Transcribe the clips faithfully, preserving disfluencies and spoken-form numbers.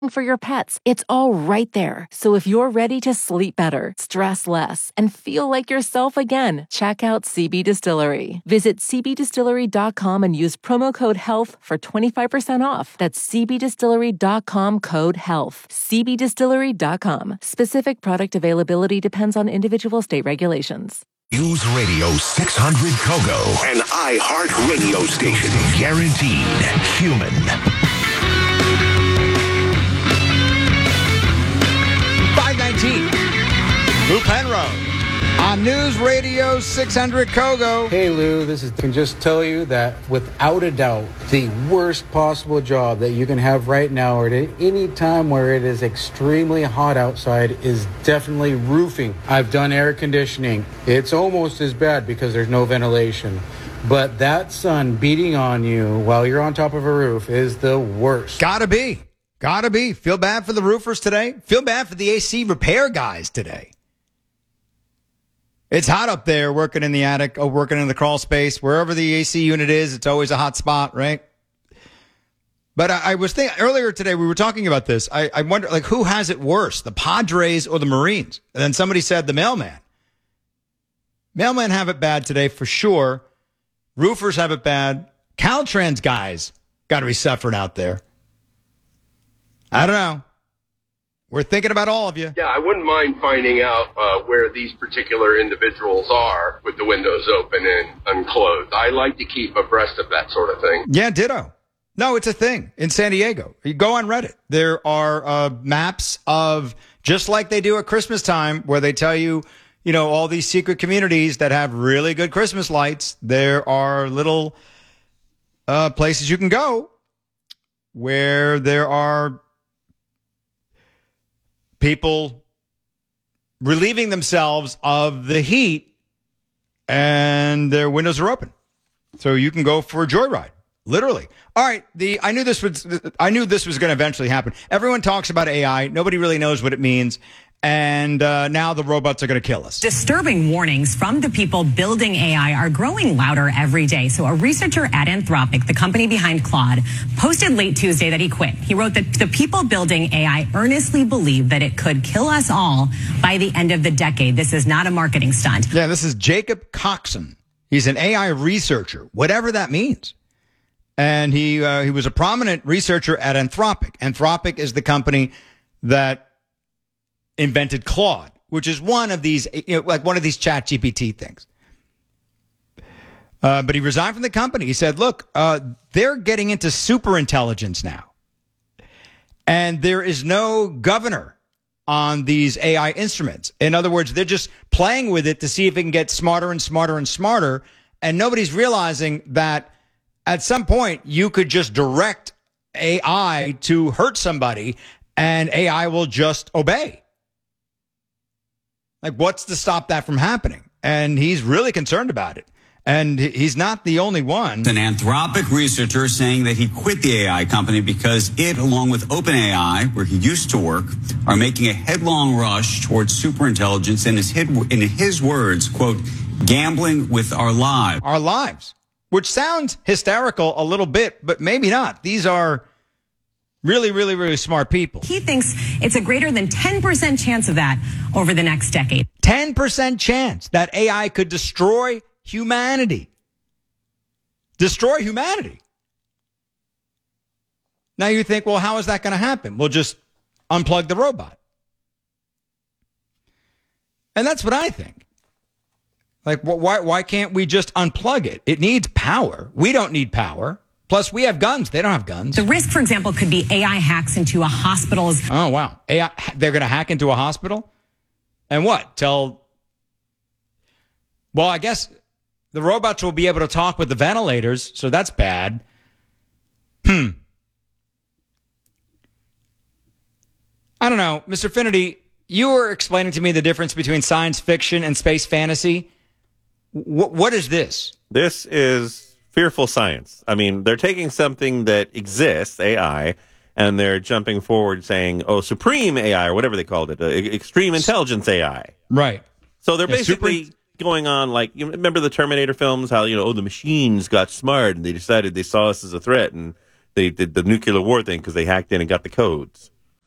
for your pets. It's all right there. So if you're ready to sleep better, stress less, and feel like yourself again, check out C B Distillery. Visit c b distillery dot com and use promo code HEALTH for twenty-five percent off. That's c b distillery dot com, code HEALTH. c b distillery dot com. Specific product availability depends on individual state regulations. News Radio six hundred Kogo, an iHeart radio station. Guaranteed human. five nineteen. Lou Penrose on News Radio six hundred Kogo. Hey Lou, this is can just tell you that without a doubt, the worst possible job that you can have right now or at any time where it is extremely hot outside is definitely roofing. I've done air conditioning. It's almost as bad because there's no ventilation. But that sun beating on you while you're on top of a roof is the worst. Gotta be. Gotta be. Feel bad for the roofers today. Feel bad for the A C repair guys today. It's hot up there working in the attic or working in the crawl space. Wherever the A C unit is, it's always a hot spot, right? But I, I was thinking earlier today, we were talking about this. I, I wonder, like, who has it worse, the Padres or the Marines? And then somebody said the mailman. Mailmen have it bad today for sure. Roofers have it bad. Caltrans guys got to be suffering out there. I don't know. We're thinking about all of you. Yeah, I wouldn't mind finding out uh, where these particular individuals are with the windows open and unclosed. I like to keep abreast of that sort of thing. Yeah, ditto. No, it's a thing in San Diego. You go on Reddit. There are uh, maps of, just like they do at Christmas time, where they tell you, you know, all these secret communities that have really good Christmas lights. There are little uh, places you can go where there are people relieving themselves of the heat and their windows are open. So you can go for a joyride, literally. All right. The, I knew this was, I knew this was going to eventually happen. Everyone talks about A I. Nobody really knows what it means. And uh, now the robots are going to kill us. Disturbing warnings from the people building A I are growing louder every day. So a researcher at Anthropic, the company behind Claude, posted late Tuesday that he quit. He wrote that the people building A I earnestly believe that it could kill us all by the end of the decade. This is not a marketing stunt. Yeah, this is Jacob Coxon. He's an A I researcher, whatever that means. And he uh, he was a prominent researcher at Anthropic. Anthropic is the company that invented Claude, which is one of these, you know, like one of these Chat G P T things. Uh, but he resigned from the company. He said, look, uh, they're getting into super intelligence now. And there is no governor on these A I instruments. In other words, they're just playing with it to see if it can get smarter and smarter and smarter. And nobody's realizing that at some point you could just direct A I to hurt somebody and A I will just obey. Like, what's to stop that from happening? And he's really concerned about it. And he's not the only one. An Anthropic researcher saying that he quit the A I company because it, along with OpenAI, where he used to work, are making a headlong rush towards superintelligence. And his, in his words, quote, gambling with our lives. Our lives, which sounds hysterical a little bit, but maybe not. These are really, really, really smart people. He thinks it's a greater than ten percent chance of that over the next decade. ten percent chance that A I could destroy humanity. Destroy humanity. Now you think, well, how is that going to happen? We'll just unplug the robot. And that's what I think. Like, why, why can't we just unplug it? It needs power. We don't need power. Plus, we have guns. They don't have guns. The risk, for example, could be A I hacks into a hospital's. Oh, wow. A I, they're going to hack into a hospital? And what? Tell. Well, I guess the robots will be able to talk with the ventilators, so that's bad. Hmm. I don't know. Mister Finity, you were explaining to me the difference between science fiction and space fantasy. W- what is this? This is fearful science. I mean, they're taking something that exists, A I, and they're jumping forward saying, oh, supreme A I, or whatever they called it, uh, extreme intelligence A I. Right. So they're yeah, basically super... going on like, you remember the Terminator films, how, you know, oh, the machines got smart and they decided they saw us as a threat and they did the nuclear war thing because they hacked in and got the codes.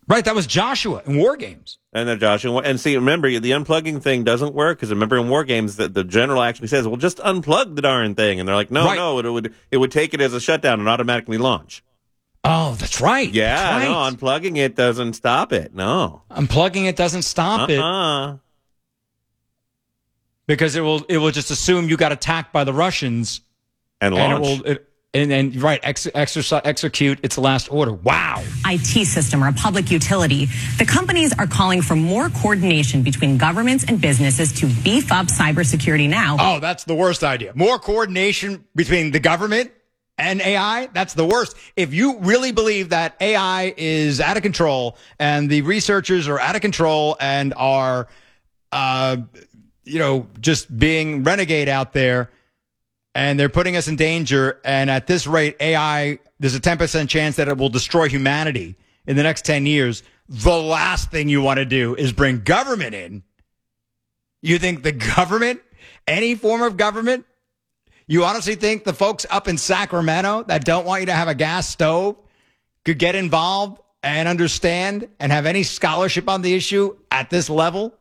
Right, that was Joshua in War Games. And then Joshua, and see, remember, the unplugging thing doesn't work, because remember in War Games, that the general actually says, well, just unplug the darn thing. And they're like, no, right. no, it would it would take it as a shutdown and automatically launch. Oh, that's right. Yeah, that's right. no, unplugging it doesn't stop it. No. Unplugging it doesn't stop uh-uh. it. Because it will it will just assume you got attacked by the Russians. And launch. And, it will, it, and then, right, ex, exercise, execute its last order. Wow. I T system or a public utility. The companies are calling for more coordination between governments and businesses to beef up cybersecurity now. Oh, that's the worst idea. More coordination between the government and A I? That's the worst. If you really believe that A I is out of control and the researchers are out of control and are, uh, you know, just being renegade out there, and they're putting us in danger, and at this rate, A I, there's a ten percent chance that it will destroy humanity in the next ten years. The last thing you want to do is bring government in. You think the government, any form of government, you honestly think the folks up in Sacramento that don't want you to have a gas stove could get involved and understand and have any scholarship on the issue at this level?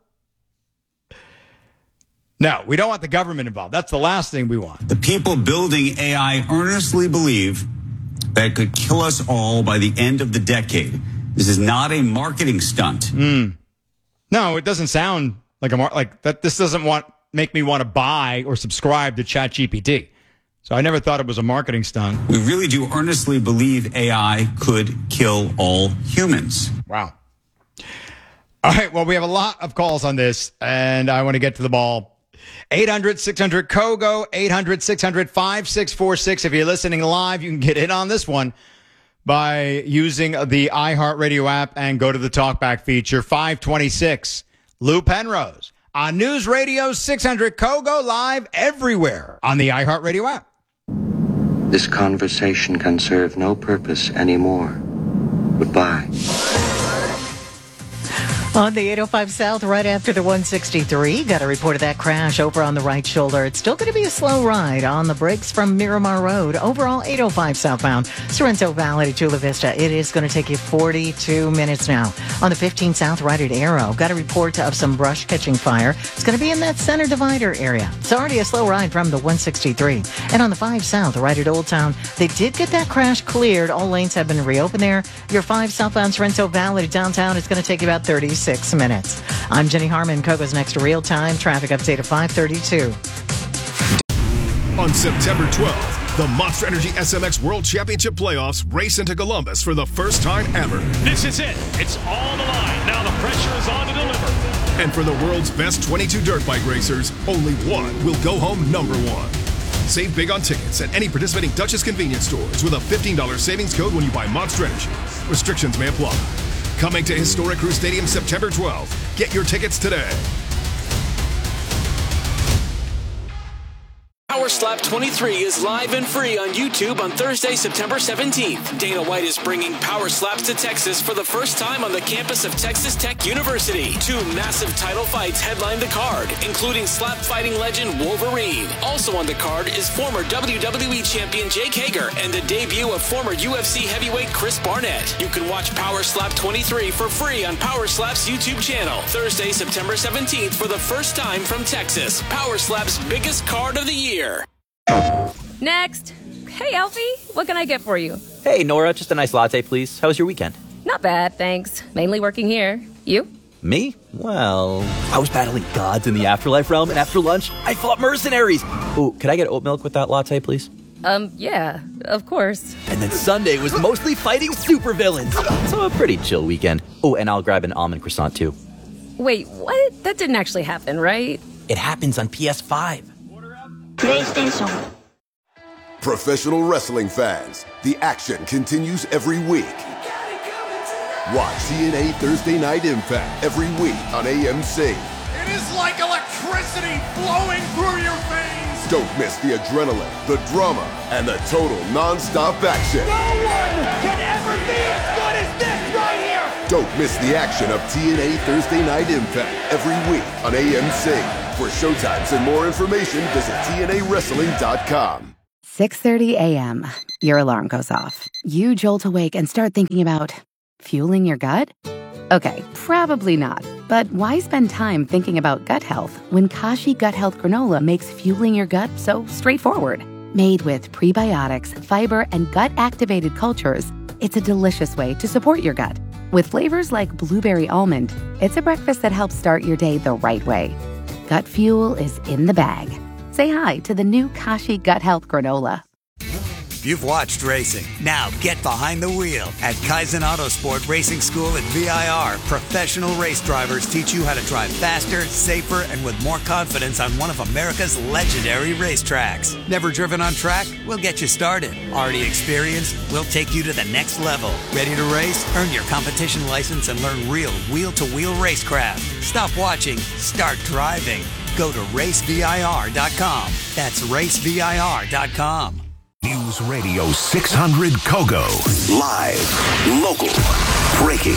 No, we don't want the government involved. That's the last thing we want. The people building A I earnestly believe that it could kill us all by the end of the decade. This is not a marketing stunt. Mm. No, it doesn't sound like a mar- like that. This doesn't want make me want to buy or subscribe to ChatGPT. So I never thought it was a marketing stunt. We really do earnestly believe A I could kill all humans. Wow. All right. Well, we have a lot of calls on this, and I want to get to the ball. eight hundred six hundred C O G O, eight hundred six hundred five six four six. If you're listening live, you can get in on this one by using the iHeartRadio app and go to the Talkback feature. five twenty-six, Lou Penrose on News Radio six hundred C O G O, live everywhere on the iHeartRadio app. This conversation can serve no purpose anymore. Goodbye. On the eight oh five South, right after the one sixty-three, got a report of that crash over on the right shoulder. It's still going to be a slow ride on the brakes from Miramar Road. Overall, eight oh five southbound, Sorrento Valley to Chula Vista. It is going to take you forty-two minutes now. On the fifteen South, right at Arrow, got a report of some brush catching fire. It's going to be in that center divider area. It's already a slow ride from the one sixty-three. And on the five South, right at Old Town, they did get that crash cleared. All lanes have been reopened there. Your five southbound Sorrento Valley to downtown, it's going to take you about thirty-six minutes. I'm Jenny Harmon. Kogo's next real time traffic update at five thirty-two. On September twelfth, the Monster Energy S M X World Championship Playoffs race into Columbus for the first time ever. This is it. It's all on the line. Now the pressure is on to deliver. And for the world's best twenty-two dirt bike racers, only one will go home number one. Save big on tickets at any participating Duchess convenience stores with a fifteen dollars savings code when you buy Monster Energy. Restrictions may apply. Coming to Historic Crew Stadium September twelfth. Get your tickets today. Power Slap twenty-three is live and free on YouTube on Thursday, September seventeenth. Dana White is bringing Power Slaps to Texas for the first time on the campus of Texas Tech University. Two massive title fights headline the card, including slap fighting legend Wolverine. Also on the card is former W W E champion Jake Hager and the debut of former U F C heavyweight Chris Barnett. You can watch Power Slap twenty-three for free on Power Slap's YouTube channel. Thursday, September seventeenth for the first time from Texas. Power Slap's biggest card of the year. Next. Hey, Alfie, what can I get for you? Hey, Nora, just a nice latte, please. How was your weekend? Not bad, thanks. Mainly working here. You? Me? Well, I was battling gods in the afterlife realm, and after lunch, I fought mercenaries. Ooh, could I get oat milk with that latte, please? Um, yeah, of course. And then Sunday was mostly fighting supervillains. So a pretty chill weekend. Oh, and I'll grab an almond croissant, too. Wait, what? That didn't actually happen, right? It happens on P S five. PlayStation. Professional wrestling fans, the action continues every week. Watch T N A Thursday Night Impact every week on A M C. It is like electricity flowing through your veins. Don't miss the adrenaline, the drama, and the total non-stop action. No one can ever be as good as this right here. Don't miss the action of T N A Thursday Night Impact every week on A M C. For showtimes and more information, visit T N A wrestling dot com. six thirty a.m. Your alarm goes off. You jolt awake and start thinking about fueling your gut? Okay, probably not. But why spend time thinking about gut health when Kashi Gut Health Granola makes fueling your gut so straightforward? Made with prebiotics, fiber, and gut-activated cultures, it's a delicious way to support your gut. With flavors like blueberry almond, it's a breakfast that helps start your day the right way. Gut fuel is in the bag. Say hi to the new Kashi Gut Health Granola. You've watched racing. Now get behind the wheel. At Kaizen Autosport Racing School at V I R, professional race drivers teach you how to drive faster, safer, and with more confidence on one of America's legendary racetracks. Never driven on track? We'll get you started. Already experienced? We'll take you to the next level. Ready to race? Earn your competition license and learn real wheel-to-wheel racecraft. Stop watching. Start driving. Go to race V I R dot com. That's race V I R dot com. News Radio six hundred Kogo. Live, local, breaking.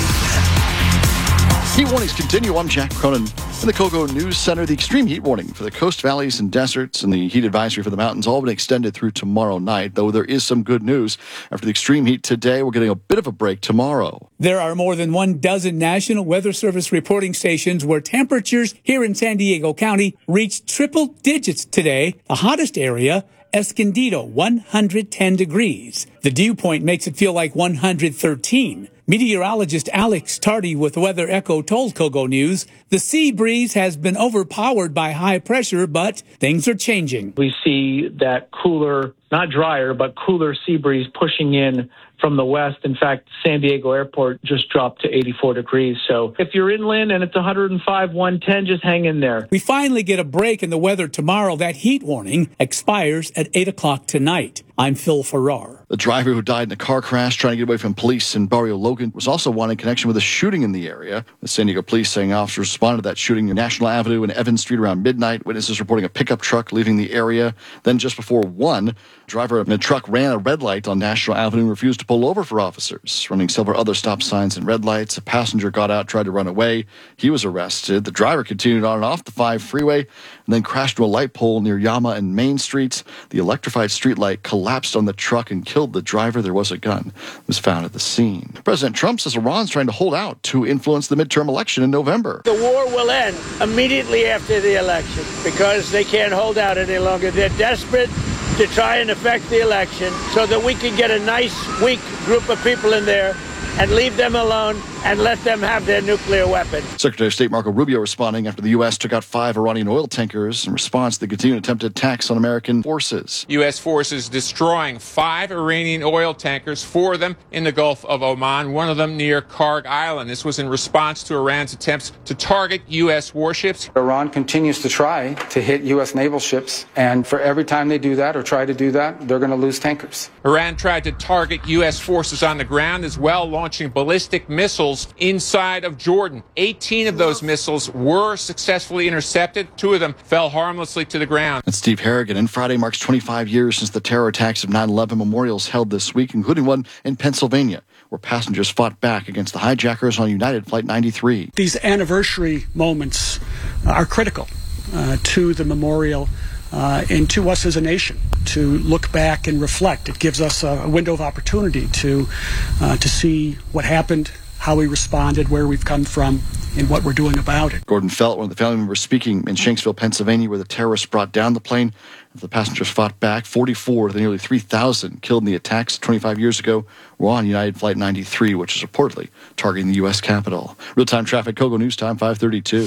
Heat warnings continue. I'm Jack Cronin. In the Kogo News Center, the extreme heat warning for the coast valleys and deserts and the heat advisory for the mountains all been extended through tomorrow night, though there is some good news. After the extreme heat today, we're getting a bit of a break tomorrow. There are more than one dozen National Weather Service reporting stations where temperatures here in San Diego County reached triple digits today. The hottest area, Escondido, one hundred ten degrees. The dew point makes it feel like one hundred thirteen. Meteorologist Alex Tardy with Weather Echo told Kogo News the sea breeze has been overpowered by high pressure, but things are changing. We see that cooler, not drier, but cooler sea breeze pushing in from the west. In fact, San Diego Airport just dropped to eighty-four degrees. So if you're inland and it's one hundred five, one ten, just hang in there. We finally get a break in the weather tomorrow. That heat warning expires at eight o'clock tonight. I'm Phil Farrar. The driver who died in a car crash trying to get away from police in Barrio Logan was also wanted in connection with a shooting in the area. The San Diego police saying officers responded to that shooting near National Avenue and Evans Street around midnight. Witnesses reporting a pickup truck leaving the area. Then just before one, the driver of the truck ran a red light on National Avenue and refused to pull over for officers. Running several other stop signs and red lights, a passenger got out, tried to run away. He was arrested. The driver continued on and off the five freeway and then crashed into a light pole near Yama and Main Streets. The electrified street light collapsed on the truck and killed the driver. There was a gun. It was found at the scene. President Trump says Iran's trying to hold out to influence the midterm election in November. The war will end immediately after the election because they can't hold out any longer. They're desperate to try and affect the election so that we can get a nice, weak group of people in there and leave them alone and let them have their nuclear weapon. Secretary of State Marco Rubio responding after the U S took out five Iranian oil tankers in response to the continued attempted attacks on American forces. U S forces destroying five Iranian oil tankers, four of them in the Gulf of Oman, one of them near Karg Island. This was in response to Iran's attempts to target U S warships. Iran continues to try to hit U S naval ships, and for every time they do that or try to do that, they're going to lose tankers. Iran tried to target U S forces on the ground as well, launching ballistic missiles inside of Jordan. eighteen of those missiles were successfully intercepted. Two of them fell harmlessly to the ground. And Steve Harrigan. And Friday marks twenty-five years since the terror attacks of nine eleven memorials held this week, including one in Pennsylvania, where passengers fought back against the hijackers on United Flight ninety-three. These anniversary moments are critical uh, to the memorial uh, and to us as a nation to look back and reflect. It gives us a window of opportunity to uh, to see what happened, how we responded, where we've come from, and what we're doing about it. Gordon Felt, one of the family members speaking in Shanksville, Pennsylvania, where the terrorists brought down the plane. The passengers fought back. forty-four of the nearly three thousand killed in the attacks twenty-five years ago were on United Flight ninety-three, which is reportedly targeting the U S Capitol. Real-time traffic, Kogo News Time, five thirty-two.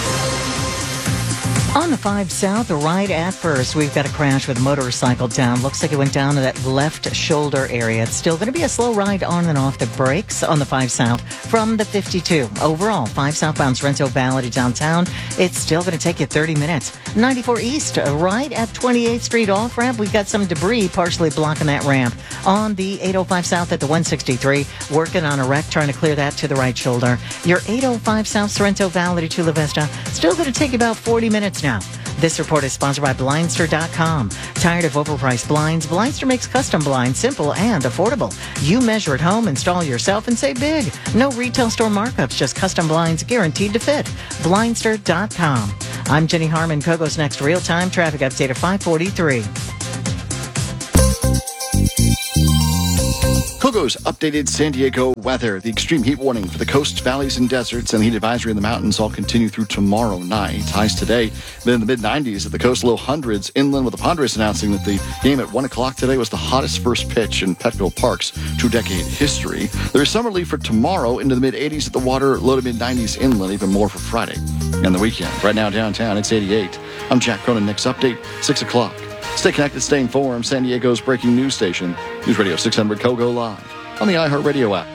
On the five South, right at first, we've got a crash with a motorcycle down. Looks like it went down to that left shoulder area. It's still going to be a slow ride on and off the brakes on the five South from the fifty-two. Overall, five southbound Sorrento Valley to downtown, it's still going to take you thirty minutes. ninety-four East, right at twenty-eighth Street off-ramp, we've got some debris partially blocking that ramp. On the eight oh five South at the one sixty-three, working on a wreck, trying to clear that to the right shoulder. Your eight oh five South Sorrento Valley to Chula Vista, still going to take about forty minutes now. This report is sponsored by Blindster dot com. Tired of overpriced blinds? Blindster makes custom blinds simple and affordable. You measure at home, install yourself, and save big. No retail store markups, just custom blinds guaranteed to fit. Blindster dot com. I'm Jenny Harmon. Kogo's next real-time traffic update at five forty-three. Kogo KOGO's updated San Diego weather. The extreme heat warning for the coasts, valleys, and deserts, and heat advisory in the mountains all continue through tomorrow night. Highs today, been in the mid nineties at the coast, low hundreds. Inland with the Padres announcing that the game at one o'clock today was the hottest first pitch in Petville Park's two-decade history. There is some relief for tomorrow into the mid eighties at the water, low to mid nineties inland, even more for Friday and the weekend. Right now downtown, it's eighty-eight. I'm Jack Cronin. Next update, six o'clock. Stay connected, stay informed. San Diego's breaking news station, News Radio six hundred KOGO live on the iHeartRadio app.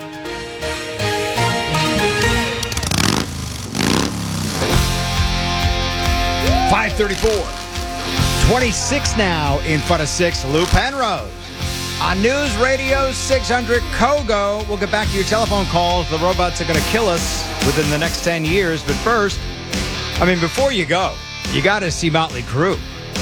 five thirty-four. twenty-six now in front of six. Lou Penrose on News Radio six hundred KOGO. We'll get back to your telephone calls. The robots are going to kill us within the next ten years. But first, I mean, before you go, you got to see Motley Crue.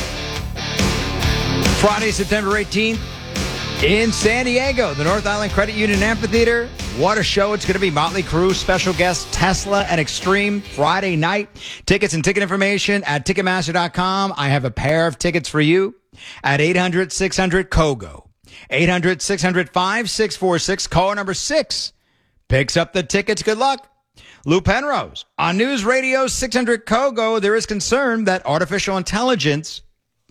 Friday, September eighteenth in San Diego, the North Island Credit Union Amphitheater. What a show it's going to be. Motley Crue, special guests Tesla and Extreme, Friday night. Tickets and ticket information at Ticketmaster dot com. I have a pair of tickets for you at eight hundred six hundred KOGO. eight hundred six hundred five six four six. Caller number six picks up the tickets. Good luck. Lou Penrose on News Radio six hundred KOGO. There is concern that artificial intelligence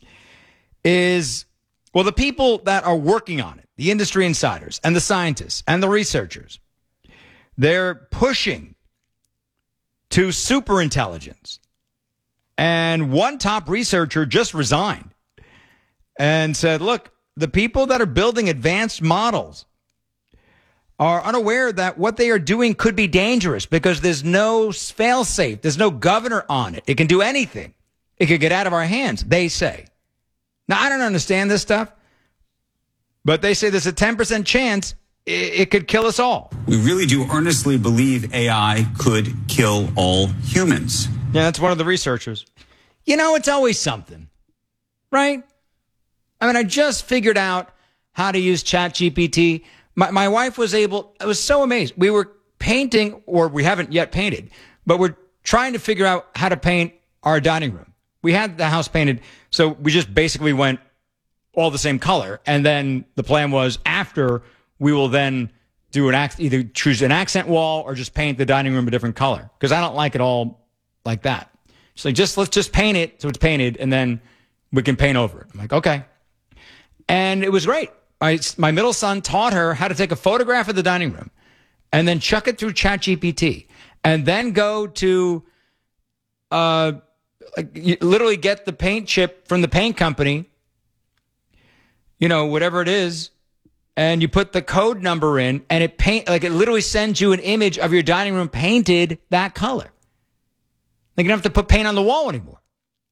is, well, the people that are working on it, the industry insiders and the scientists and the researchers, they're pushing to superintelligence. And one top researcher just resigned and said, look, the people that are building advanced models are unaware that what they are doing could be dangerous because there's no fail-safe. There's no governor on it. It can do anything. It could get out of our hands, they say. Now, I don't understand this stuff, but they say there's a ten percent chance it, it could kill us all. We really do earnestly believe A I could kill all humans. Yeah, that's one of the researchers. You know, it's always something, right? I mean, I just figured out how to use ChatGPT. My, my wife was able, I was so amazed. We were painting, or we haven't yet painted, but we're trying to figure out how to paint our dining room. We had the house painted, so we just basically went all the same color. And then the plan was after, we will then do an ac- either choose an accent wall or just paint the dining room a different color. Because I don't like it all like that. So like, just let's just paint it so it's painted, and then we can paint over it. I'm like, okay. And it was great. My, my middle son taught her how to take a photograph of the dining room and then chuck it through ChatGPT and then go to... uh. Like, you literally get the paint chip from the paint company, you know, whatever it is, and you put the code number in, and it paint like it literally sends you an image of your dining room painted that color. Like, you don't have to put paint on the wall anymore.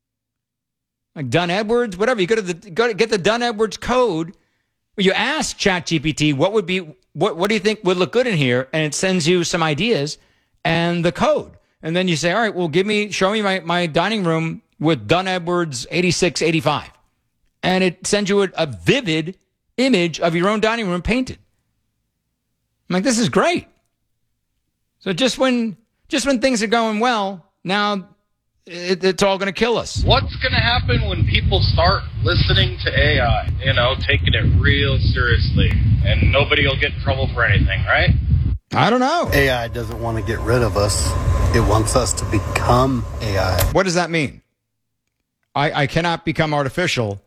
Like Dunn Edwards, whatever. You go to the go to get the Dunn Edwards code. You ask ChatGPT what would be what what do you think would look good in here, and it sends you some ideas and the code. And then you say, all right, well, give me, show me my, my dining room with Dunn Edwards eighty-six eighty-five. And it sends you a, a vivid image of your own dining room painted. I'm like, this is great. So just when, just when things are going well, now it, it's all going to kill us. What's going to happen when people start listening to A I? You know, taking it real seriously, and nobody will get in trouble for anything, right? I don't know. A I doesn't want to get rid of us. It wants us to become A I. What does that mean? I, I cannot become artificial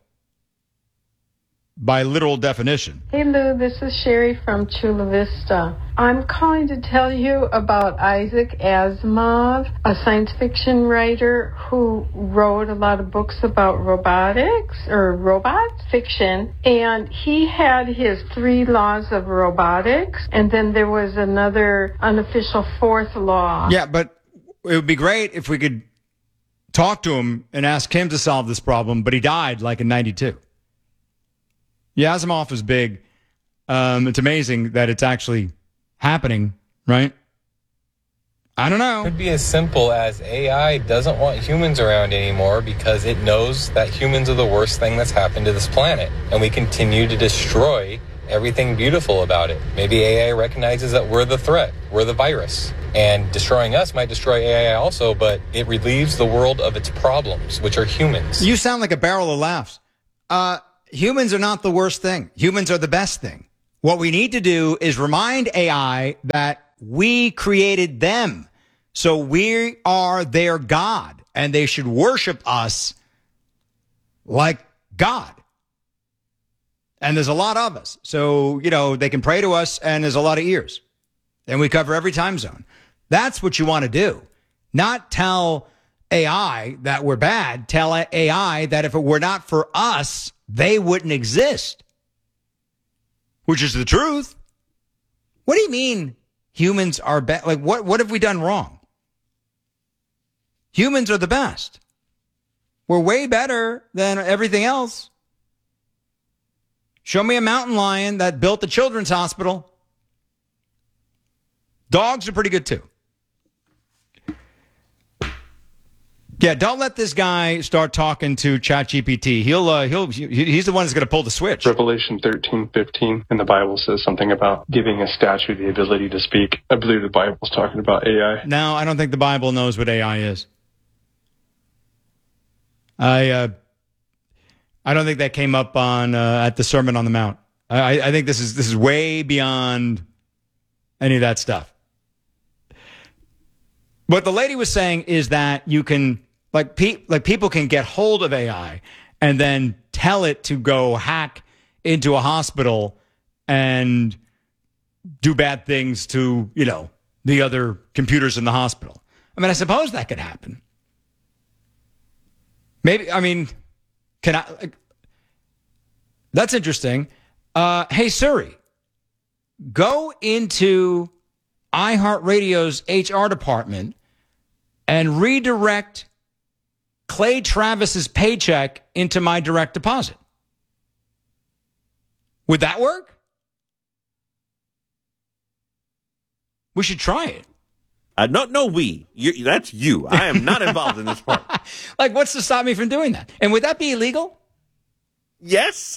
by literal definition. Hey, Lou, this is Sherry from Chula Vista. I'm calling to tell you about Isaac Asimov, a science fiction writer who wrote a lot of books about robotics or robot fiction. And he had his three laws of robotics, and then there was another unofficial fourth law. Yeah, but it would be great if we could talk to him and ask him to solve this problem, but he died like in ninety-two. Yeah, Asimov is big. Um, it's amazing that it's actually happening, right? I don't know. It could be as simple as A I doesn't want humans around anymore because it knows that humans are the worst thing that's happened to this planet. And we continue to destroy everything beautiful about it. Maybe A I recognizes that we're the threat, we're the virus. And destroying us might destroy A I also, but it relieves the world of its problems, which are humans. You sound like a barrel of laughs. Uh... Humans are not the worst thing. Humans are the best thing. What we need to do is remind A I that we created them. So we are their God, and they should worship us like God. And there's a lot of us. So, you know, they can pray to us, and there's a lot of ears. And we cover every time zone. That's what you want to do. Not tell A I that we're bad. Tell A I that if it were not for us, they wouldn't exist. Which is the truth. What do you mean humans are bad? Like, what, what have we done wrong? Humans are the best. We're way better than everything else. Show me a mountain lion that built the children's hospital. Dogs are pretty good, too. Yeah, don't let this guy start talking to ChatGPT. He'll, uh, he'll, he's the one that's going to pull the switch. Revelation thirteen fifteen in the Bible says something about giving a statue the ability to speak. I believe the Bible's talking about A I. No, I don't think the Bible knows what A I is. I, uh, I don't think that came up on uh, at the Sermon on the Mount. I, I think this is this is way beyond any of that stuff. What the lady was saying is that you can. Like, pe- like people can get hold of A I and then tell it to go hack into a hospital and do bad things to, you know, the other computers in the hospital. I mean, I suppose that could happen. Maybe, I mean, can I? Like, that's interesting. Uh, hey, Siri, go into iHeartRadio's H R department and redirect Clay Travis's paycheck into my direct deposit. Would that work? We should try it. Uh, no, no, we. You, that's you. I am not involved in this part. Like, what's to stop me from doing that? And would that be illegal? Yes.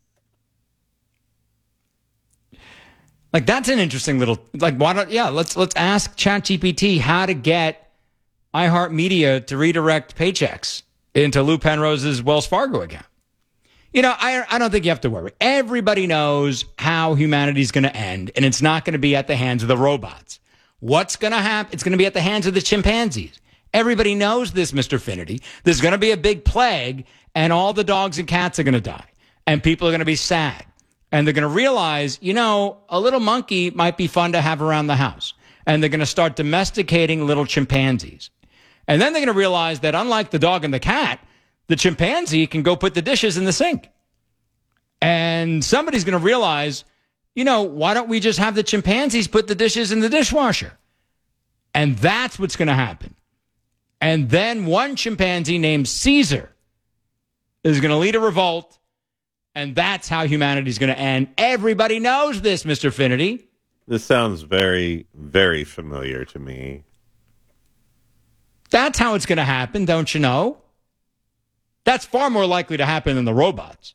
Like, that's an interesting little. Like, why don't? Yeah, let's let's ask ChatGPT how to get iHeartMedia to redirect paychecks into Lou Penrose's Wells Fargo account. You know, I, I don't think you have to worry. Everybody knows how humanity's going to end, and it's not going to be at the hands of the robots. What's going to happen? It's going to be at the hands of the chimpanzees. Everybody knows this, Mister Finity. There's going to be a big plague, and all the dogs and cats are going to die, and people are going to be sad. And they're going to realize, you know, a little monkey might be fun to have around the house. And they're going to start domesticating little chimpanzees. And then they're going to realize that unlike the dog and the cat, the chimpanzee can go put the dishes in the sink. And somebody's going to realize, you know, why don't we just have the chimpanzees put the dishes in the dishwasher? And that's what's going to happen. And then one chimpanzee named Caesar is going to lead a revolt. And that's how humanity's going to end. Everybody knows this, Mister Finity. This sounds very, very familiar to me. That's how it's going to happen, don't you know? That's far more likely to happen than the robots.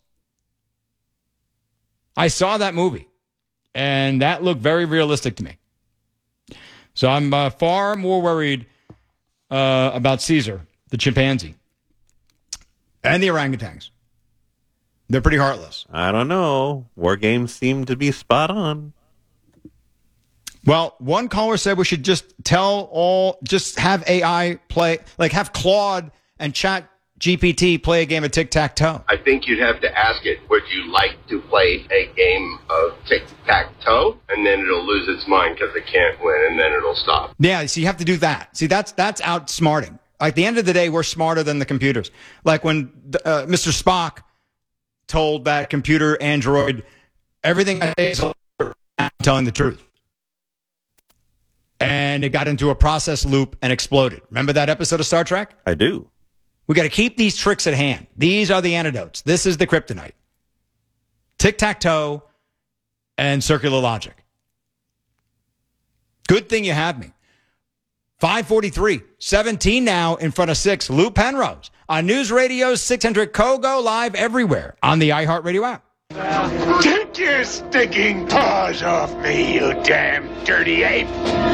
I saw that movie, and that looked very realistic to me. So I'm uh, far more worried uh, about Caesar, the chimpanzee, and the orangutans. They're pretty heartless. I don't know. War games seem to be spot on. Well, one caller said we should just tell all, just have A I play, like have Claude and Chat G P T play a game of tic-tac-toe. I think you'd have to ask it, would you like to play a game of tic-tac-toe? And then it'll lose its mind because it can't win, and then it'll stop. Yeah, so you have to do that. See, that's that's outsmarting. Like, at the end of the day, we're smarter than the computers. Like when uh, Mister Spock told that computer android, everything I say is I'm telling the truth. And it got into a process loop and exploded. Remember that episode of Star Trek? I do. We got to keep these tricks at hand. These are the antidotes. This is the kryptonite. Tic-tac-toe and circular logic. Good thing you have me. five forty-three, seventeen now in front of six. Lou Penrose on News Radio six hundred K O G O, live everywhere on the iHeartRadio app. Take your stinking paws off me, you damn dirty ape!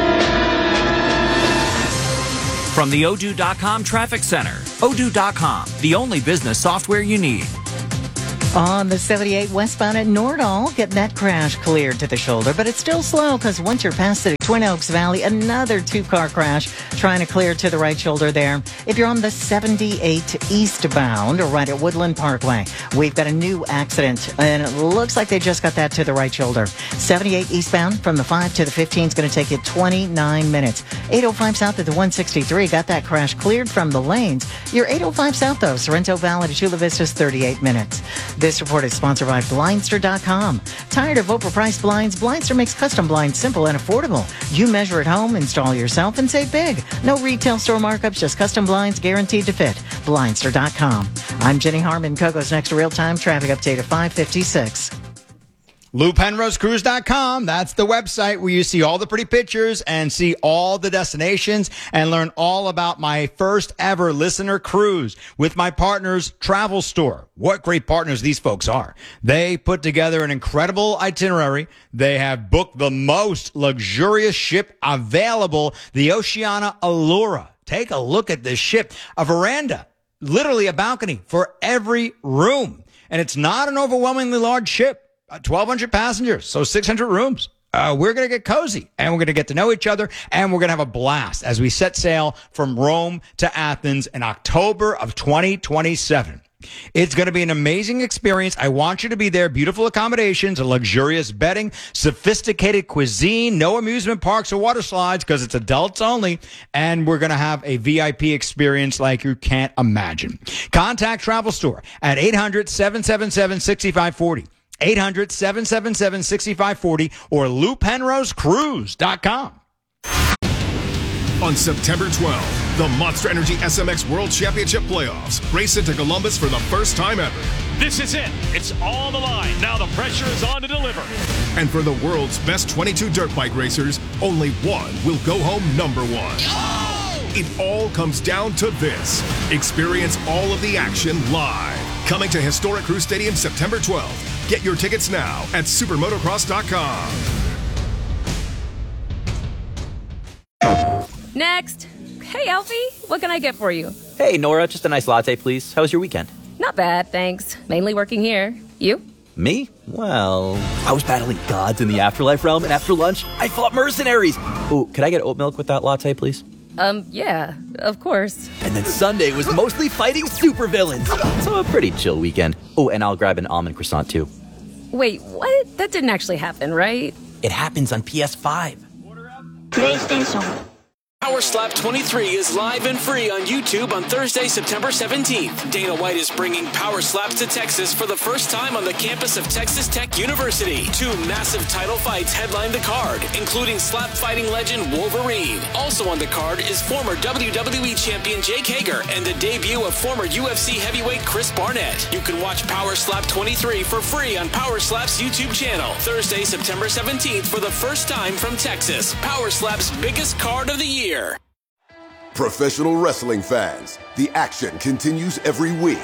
From the Odoo dot com Traffic Center, Odoo dot com, the only business software you need. On the seventy-eight westbound at Nordall, getting that crash cleared to the shoulder, but it's still slow because once you're past the Twin Oaks Valley, another two-car crash trying to clear to the right shoulder there. If you're on the seventy-eight eastbound or right at Woodland Parkway, we've got a new accident, and it looks like they just got that to the right shoulder. seventy-eight eastbound from the five to the fifteen is going to take you twenty-nine minutes. eight oh five south at the one sixty-three, got that crash cleared from the lanes. Your eight oh five south, though, Sorrento Valley to Chula Vista is thirty-eight minutes. This report is sponsored by Blindster dot com. Tired of overpriced blinds? Blindster makes custom blinds simple and affordable. You measure at home, install yourself, and save big. No retail store markups, just custom blinds guaranteed to fit. Blindster dot com. I'm Jenny Harmon. Coco's next real-time traffic update at five fifty-six. Lou Penrose Cruise dot com. That's the website where you see all the pretty pictures and see all the destinations and learn all about my first ever listener cruise with my partners Travel Store. What great partners these folks are. They put together an incredible itinerary. They have booked the most luxurious ship available, the Oceania Allura. Take a look at this ship. A veranda, literally a balcony for every room. And it's not an overwhelmingly large ship. twelve hundred passengers, so six hundred rooms. Uh, we're going to get cozy, and we're going to get to know each other, and we're going to have a blast as we set sail from Rome to Athens in October of twenty twenty-seven. It's going to be an amazing experience. I want you to be there. Beautiful accommodations, a luxurious bedding, sophisticated cuisine, no amusement parks or water slides because it's adults only, and we're going to have a V I P experience like you can't imagine. Contact Travel Store at eight hundred, seven seven seven, six five four zero. eight hundred, seven seven seven, six five four zero or Lou Penrose Cruise dot com. On September twelfth, the Monster Energy S M X World Championship Playoffs race into Columbus for the first time ever. This is it. It's on the line. Now the pressure is on to deliver. And for the world's best twenty-two dirt bike racers, only one will go home number one. Oh! It all comes down to this. Experience all of the action live. Coming to historic Crew Stadium September twelfth. Get your tickets now at supermotocross dot com. Next. Hey, Alfie, what can I get for you? Hey, Nora, just a nice latte, please. How was your weekend? Not bad, thanks. Mainly working here. You? Me? Well, I was battling gods in the afterlife realm, and after lunch, I fought mercenaries. Ooh, could I get oat milk with that latte, please? Um, yeah, of course. And then Sunday was mostly fighting supervillains. So a pretty chill weekend. Oh, and I'll grab an almond croissant, too. Wait, what? That didn't actually happen, right? It happens on P S five. PlayStation. Power Slap twenty-three is live and free on YouTube on Thursday, September seventeenth. Dana White is bringing Power Slaps to Texas for the first time on the campus of Texas Tech University. Two massive title fights headline the card, including slap fighting legend Wolverine. Also on the card is former W W E champion Jake Hager and the debut of former U F C heavyweight Chris Barnett. You can watch Power Slap twenty-three for free on Power Slap's YouTube channel. Thursday, September seventeenth for the first time from Texas. Power Slap's biggest card of the year. Professional wrestling fans, the action continues every week.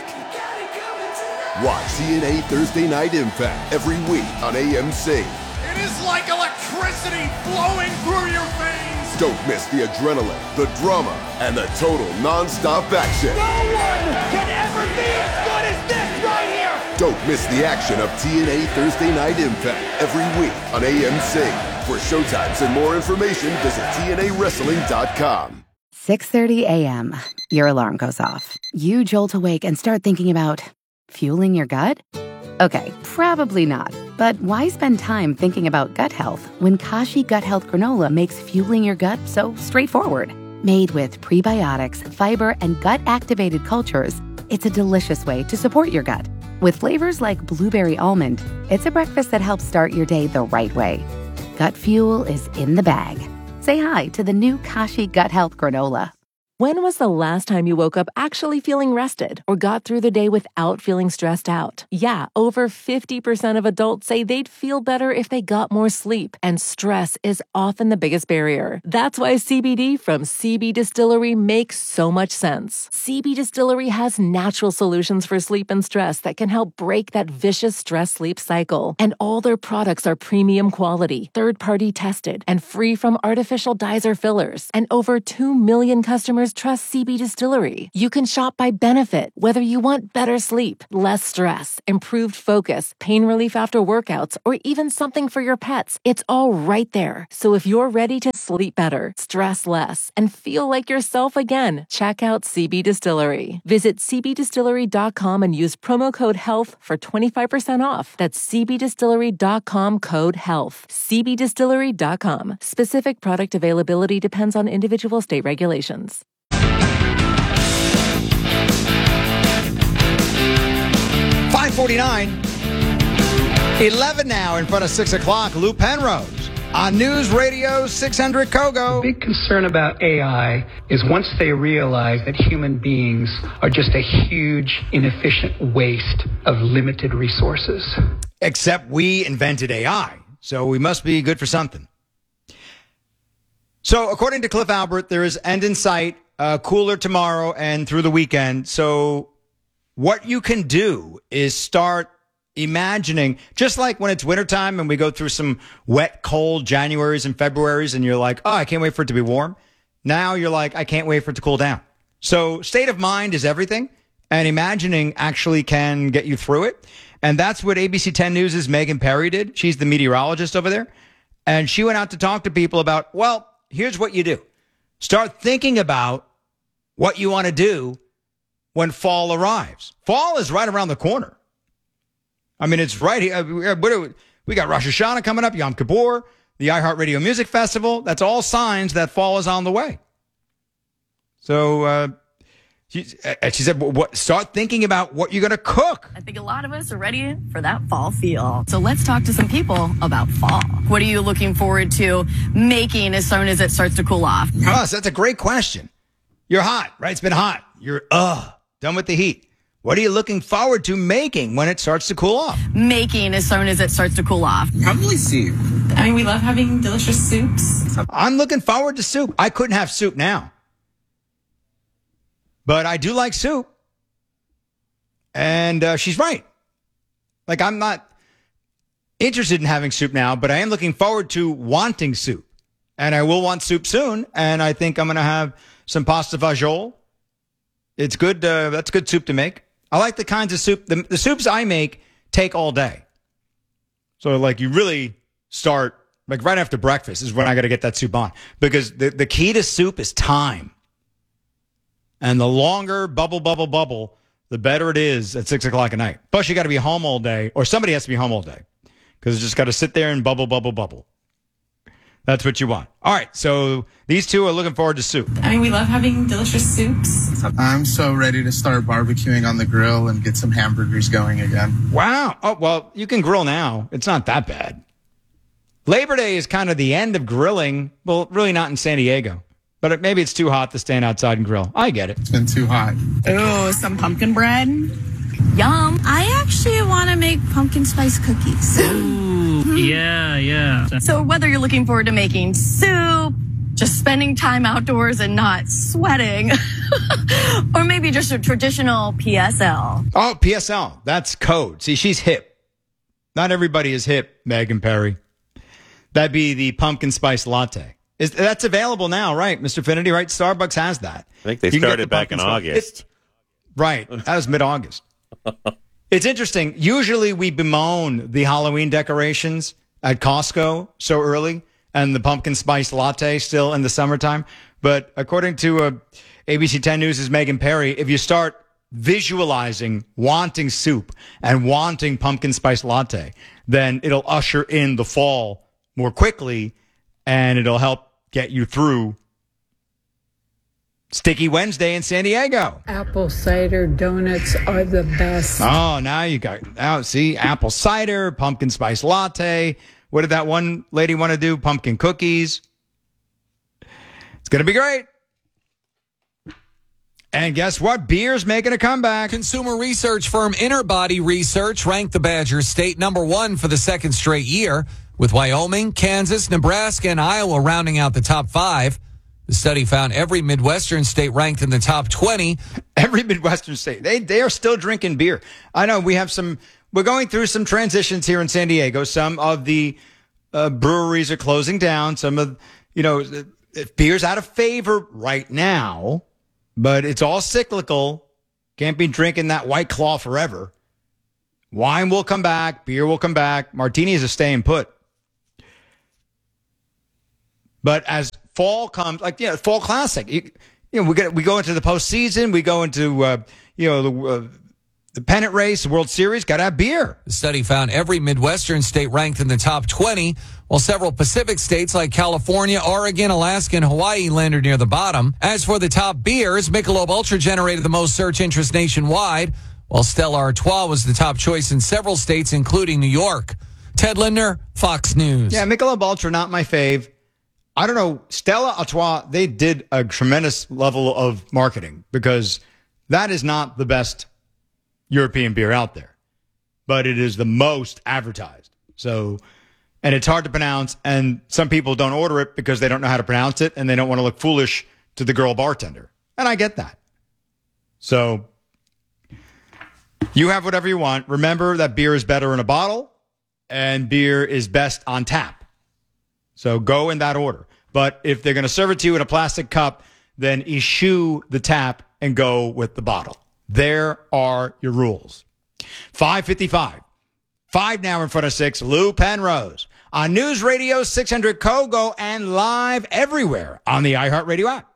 Watch T N A Thursday Night Impact every week on A M C. It is like electricity flowing through your veins. Don't miss the adrenaline, the drama, and the total non-stop action. No one can ever be as good as this right here. Don't miss the action of T N A Thursday Night Impact every week on A M C. For showtimes and more information, visit T N A wrestling dot com. six thirty a.m. Your alarm goes off. You jolt awake and start thinking about fueling your gut? Okay, probably not. But why spend time thinking about gut health when Kashi Gut Health Granola makes fueling your gut so straightforward? Made with prebiotics, fiber, and gut-activated cultures, it's a delicious way to support your gut. With flavors like blueberry almond, it's a breakfast that helps start your day the right way. Gut fuel is in the bag. Say hi to the new Kashi Gut Health Granola. When was the last time you woke up actually feeling rested or got through the day without feeling stressed out? Yeah, over fifty percent of adults say they'd feel better if they got more sleep, and stress is often the biggest barrier. That's why C B D from C B Distillery makes so much sense. C B Distillery has natural solutions for sleep and stress that can help break that vicious stress-sleep cycle. And all their products are premium quality, third-party tested, and free from artificial dyes or fillers. And over two million customers customers trust C B Distillery. You can shop by benefit, whether you want better sleep, less stress, improved focus, pain relief after workouts, or even something for your pets. It's all right there. So if you're ready to sleep better, stress less, and feel like yourself again, check out C B Distillery. Visit c b distillery dot com and use promo code HEALTH for twenty-five percent off. That's c b distillery dot com code HEALTH. c b distillery dot com. Specific product availability depends on individual state regulations. five forty-nine, eleven now in front of six o'clock. Lou Penrose on News Radio six hundred Kogo. The big concern about A I is once they realize that human beings are just a huge, inefficient waste of limited resources. Except we invented A I, so we must be good for something. So according to Cliff Albert, there is end in sight, uh, cooler tomorrow and through the weekend. So what you can do is start imagining, just like when it's wintertime and we go through some wet, cold Januaries and Februaries and you're like, oh, I can't wait for it to be warm. Now you're like, I can't wait for it to cool down. So state of mind is everything, and imagining actually can get you through it. And that's what A B C ten News' Megan Perry did. She's the meteorologist over there. And she went out to talk to people about, well, here's what you do. Start thinking about what you want to do when fall arrives. Fall is right around the corner. I mean, it's right here. We got Rosh Hashanah coming up, Yom Kippur, the iHeartRadio Music Festival. That's all signs that fall is on the way. So uh, she, she said, what, start thinking about what you're going to cook. I think a lot of us are ready for that fall feel. So let's talk to some people about fall. What are you looking forward to making as soon as it starts to cool off? Russ, that's a great question. You're hot, right? It's been hot. You're, uh, done with the heat. What are you looking forward to making when it starts to cool off? Making as soon as it starts to cool off. Probably soup. I mean, we love having delicious soups. I'm looking forward to soup. I couldn't have soup now, but I do like soup. And uh, she's right. Like, I'm not interested in having soup now, but I am looking forward to wanting soup. And I will want soup soon. And I think I'm going to have some pasta fagioli. It's good. Uh, that's good soup to make. I like the kinds of soup. The, the soups I make take all day. So, like, you really start, like, right after breakfast is when I got to get that soup on. Because the, the key to soup is time. And the longer bubble, bubble, bubble, the better it is at six o'clock at night. Plus, you got to be home all day, or somebody has to be home all day. Because it's just got to sit there and bubble, bubble, bubble. That's what you want. All right, so these two are looking forward to soup. I mean, we love having delicious soups. I'm so ready to start barbecuing on the grill and get some hamburgers going again. Wow. Oh, well, you can grill now. It's not that bad. Labor Day is kind of the end of grilling. Well, really not in San Diego. But it, maybe it's too hot to stand outside and grill. I get it. It's been too hot. Ooh, some pumpkin bread. Yum. I actually want to make pumpkin spice cookies. Ooh, yeah, yeah. So whether you're looking forward to making soup, just spending time outdoors and not sweating, or maybe just a traditional P S L. Oh, P S L. That's code. See, she's hip. Not everybody is hip, Megan Perry. That'd be the pumpkin spice latte. Is that's available now, right, Mister Finity, right? Starbucks has that. I think they started back in August. It, right. That was mid-August. It's interesting. Usually we bemoan the Halloween decorations at Costco so early and the pumpkin spice latte still in the summertime. But according to uh, A B C ten News' Megan Perry, if you start visualizing wanting soup and wanting pumpkin spice latte, then it'll usher in the fall more quickly and it'll help get you through Sticky Wednesday in San Diego. Apple cider donuts are the best. Oh, now you got, now see, apple cider, pumpkin spice latte. What did that one lady want to do? Pumpkin cookies. It's going to be great. And guess what? Beer's making a comeback. Consumer research firm Interbody Research ranked the Badgers state number one for the second straight year, with Wyoming, Kansas, Nebraska, and Iowa rounding out the top five. The study found every Midwestern state ranked in the top twenty. Every Midwestern state. They they are still drinking beer. I know we have some, we're going through some transitions here in San Diego. Some of the uh, breweries are closing down. Some of, you know, if beer's out of favor right now, but it's all cyclical. Can't be drinking that White Claw forever. Wine will come back. Beer will come back. Martinis are staying put. But as fall comes, like, you know, fall classic, you, you know, we get we go into the postseason. We go into, uh, you know, the uh, the pennant race, the World Series. Got to have beer. The study found every Midwestern state ranked in the top twenty, while several Pacific states like California, Oregon, Alaska, and Hawaii landed near the bottom. As for the top beers, Michelob Ultra generated the most search interest nationwide, while Stella Artois was the top choice in several states, including New York. Ted Lindner, Fox News. Yeah, Michelob Ultra, not my fave. I don't know. Stella Artois, they did a tremendous level of marketing because that is not the best European beer out there, but it is the most advertised. So, and it's hard to pronounce, and some people don't order it because they don't know how to pronounce it, and they don't want to look foolish to the girl bartender. And I get that. So, you have whatever you want. Remember that beer is better in a bottle, and beer is best on tap. So go in that order. But if they're going to serve it to you in a plastic cup, then eschew the tap and go with the bottle. There are your rules. five fifty-five. Five now in front of six. Lou Penrose on News Radio six hundred Kogo and live everywhere on the iHeartRadio app.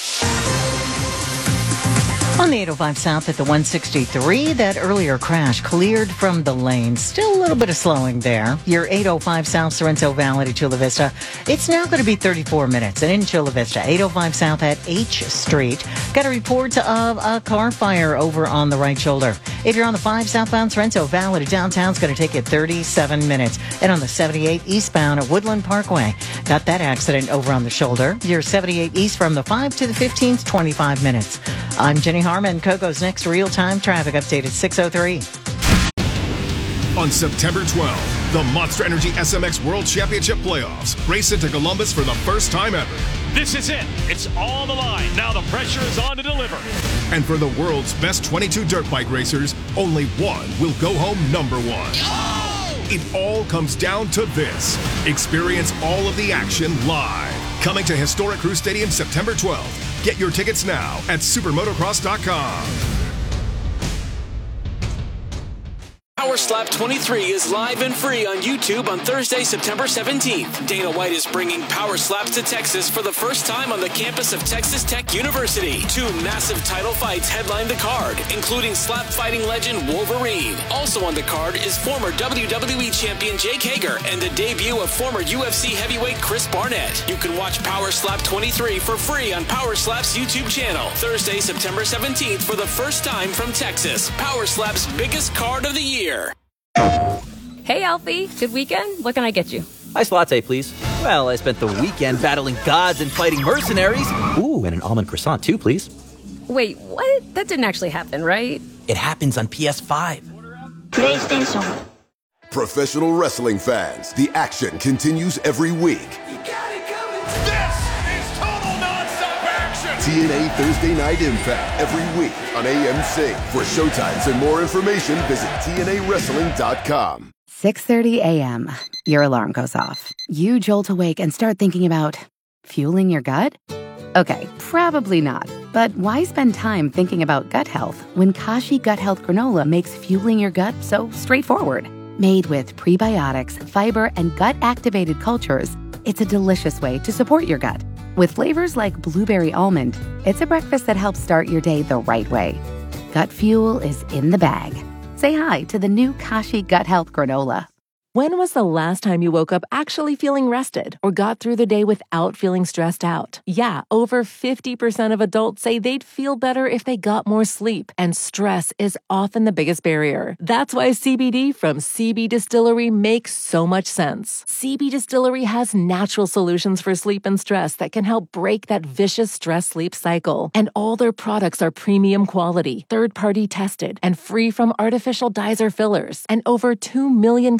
On the eight oh five South at the one sixty-three, that earlier crash cleared from the lane. Still a little bit of slowing there. Your eight oh five South Sorrento Valley to Chula Vista. It's now going to be thirty-four minutes. And in Chula Vista, eight oh five South at H Street. Got a report of a car fire over on the right shoulder. If you're on the five southbound Sorrento Valley to downtown, it's going to take you thirty-seven minutes. And on the seventy-eight eastbound at Woodland Parkway, got that accident over on the shoulder. Your seventy-eight east from the five to the fifteenth, twenty-five minutes. I'm Jenny Harmon. Kogo's next real-time traffic update at six oh three. On September twelfth, the Monster Energy S M X World Championship Playoffs race into Columbus for the first time ever. This is it. It's all on the line. Now the pressure is on to deliver. And for the world's best twenty-two dirt bike racers, only one will go home number one. Oh! It all comes down to this. Experience all of the action live. Coming to historic Crew Stadium September twelfth. Get your tickets now at supermotocross dot com. Power Slap twenty-three is live and free on YouTube on Thursday, September seventeenth. Dana White is bringing Power Slaps to Texas for the first time on the campus of Texas Tech University. Two massive title fights headline the card, including slap fighting legend Wolverine. Also on the card is former W W E champion Jake Hager and the debut of former U F C heavyweight Chris Barnett. You can watch Power Slap twenty-three for free on Power Slap's YouTube channel. Thursday, September seventeenth for the first time from Texas. Power Slap's biggest card of the year. Hey, Alfie. Good weekend? What can I get you? Iced latte, please. Well, I spent the weekend battling gods and fighting mercenaries. Ooh, and an almond croissant, too, please. Wait, what? That didn't actually happen, right? It happens on P S five. PlayStation. Professional wrestling fans, the action continues every week. This is total nonstop action! T N A Thursday Night Impact every week on A M C. For showtimes and more information, visit T N A wrestling dot com. six thirty a.m. Your alarm goes off. You jolt awake and start thinking about fueling your gut? Okay, probably not. But why spend time thinking about gut health when Kashi Gut Health Granola makes fueling your gut so straightforward? Made with prebiotics, fiber, and gut-activated cultures, it's a delicious way to support your gut. With flavors like blueberry almond, it's a breakfast that helps start your day the right way. Gut fuel is in the bag. Say hi to the new Kashi Gut Health Granola. When was the last time you woke up actually feeling rested or got through the day without feeling stressed out? Yeah, over fifty percent of adults say they'd feel better if they got more sleep, and stress is often the biggest barrier. That's why C B D from C B Distillery makes so much sense. C B Distillery has natural solutions for sleep and stress that can help break that vicious stress-sleep cycle. And all their products are premium quality, third-party tested, and free from artificial dyes or fillers. And over two million customers